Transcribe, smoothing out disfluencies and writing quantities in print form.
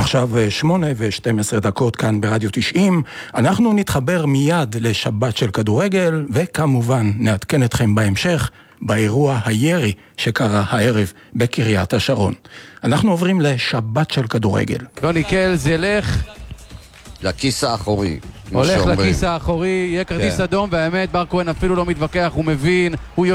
עכשיו 8:12 כאן ברדיו 90. אנחנו נתחבר מיד לשבת של כדורגל, וכמובן נעדכן אתכם בהמשך באירוע הירי שקרה הערב בקריית השרון. אנחנו עוברים לשבת של כדורגל. רוני קלז ילך לכיס האחורי. הולך לכיס האחורי, יהיה כרטיס אדום, והאמת בר כהן אפילו לא מתווכח, הוא מבין, הוא